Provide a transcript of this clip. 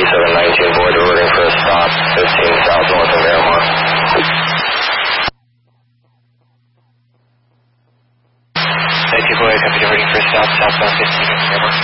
3719 Boyd, reverting for a stop, 15 south north of Miramar. Boyd, copy, reverting for a stop, southbound 15 of Miramar.